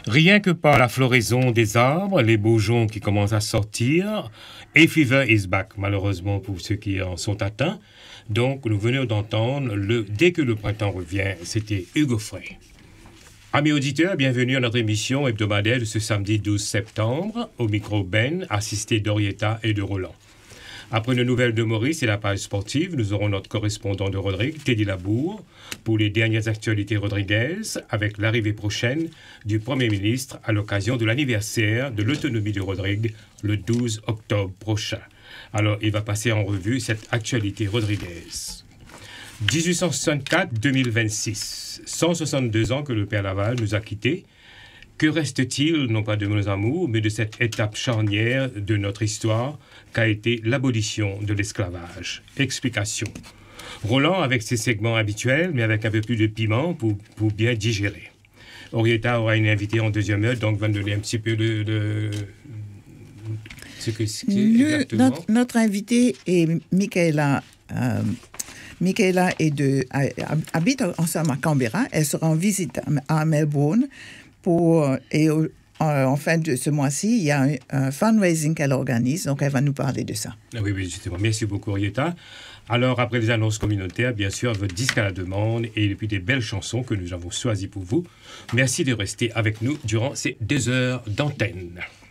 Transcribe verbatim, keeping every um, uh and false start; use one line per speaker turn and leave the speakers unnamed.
Rien que par la floraison des arbres, les bourgeons qui commencent à sortir, et Fever is back, malheureusement pour ceux qui en sont atteints. Donc, nous venons d'entendre le Dès que le printemps revient, c'était Hugo Frey. Amis auditeurs, bienvenue à notre émission hebdomadaire de ce samedi douze septembre. Au micro Ben, assisté d'Orietta et de Roland. Après nos nouvelles de Maurice et la page sportive, nous aurons notre correspondant de Rodrigue, Teddy Labour, pour les dernières actualités rodriguaises, avec l'arrivée prochaine du Premier ministre à l'occasion de l'anniversaire de l'autonomie de Rodrigue, le douze octobre prochain. Alors, il va passer en revue cette actualité rodriguaise. dix-huit cent soixante-quatre à deux mille vingt-six, cent soixante-deux ans que le Père Laval nous a quittés. Que reste-t-il, non pas de nos amours, mais de cette étape charnière de notre histoire qu'a été l'abolition de l'esclavage? Explication. Roland avec ses segments habituels, mais avec un peu plus de piment pour, pour bien digérer. Orietta aura une invitée en deuxième heure, donc va nous donner un petit peu de... de ce que c'est exactement.
Notre, notre invitée est Michaela... Euh, Michaela est de, habite ensemble à Canberra. Elle sera en visite à Melbourne. Pour, et euh, en fin de ce mois-ci, il y a un, un fundraising qu'elle organise, donc elle va nous parler de ça.
Ah oui, oui, justement. Merci beaucoup, Orietta. Alors, après les annonces communautaires, bien sûr, votre disque à la demande et puis des belles chansons que nous avons choisies pour vous. Merci de rester avec nous durant ces deux heures d'antenne.